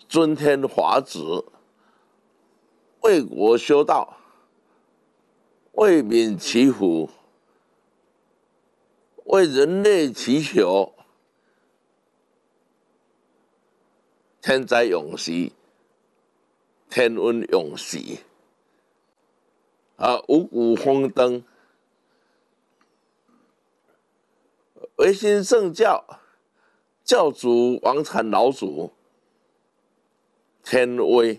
尊天法旨，为国修道，为民祈福，为人类祈求天灾永息，天温永息。五谷丰登，维新圣教教主王禅老祖天威，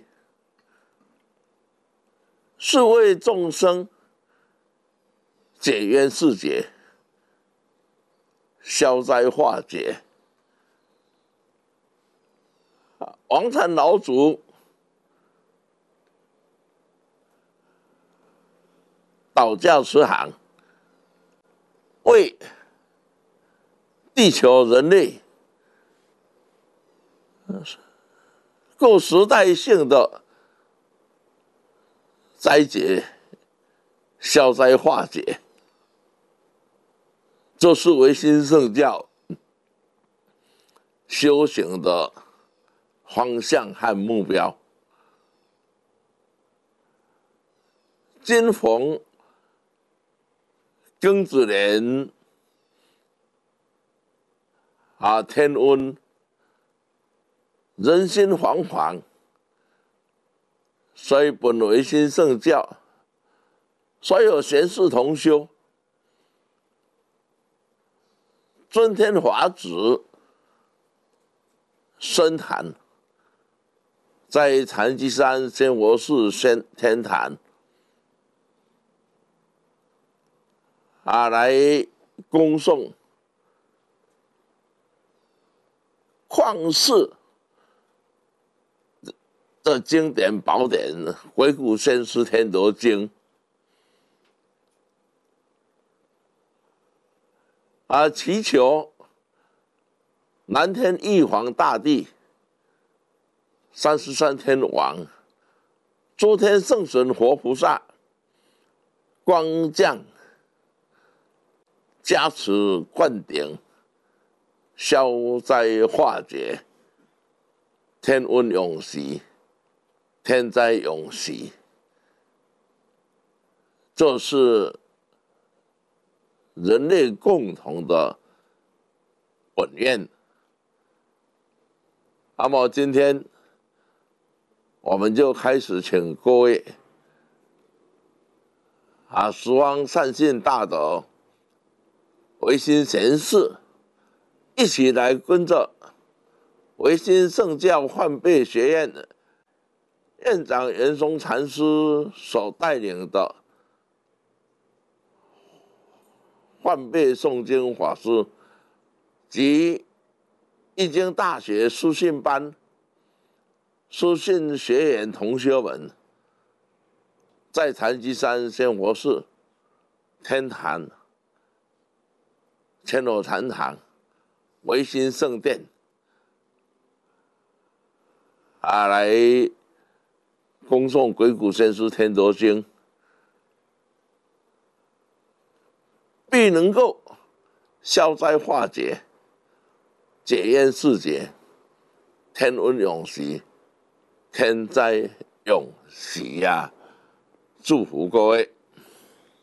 是为众生解冤释结，消灾化解。王禅老祖导教慈航，为地球人类各时代性的灾劫消灾化解，这是维新圣教修行的方向和目标。今逢庚子年天温，人心惶惶，所以本维新圣教所有贤士同修尊天法旨深坛，在禅机山仙佛寺天坛来恭诵旷世的经典宝典《回古先师天德经》祈求南天玉皇大帝、33天王、诸天圣神活菩萨光降加持灌顶，消灾化解，天温永息，天灾永息。这是人类共同的本愿。那么今天我们就开始请各位十方善信大德、维新贤士一起来跟着维新圣教换辈学院院长圆松禅师所带领的换辈诵经法师及易经大学书信班书信学员同学们，在禅机山仙佛寺天坛千罗禅堂维新圣殿来恭诵《鬼谷先师天德经》，必能够消灾化解、解冤释结、天温永息、天灾永息祝福各位。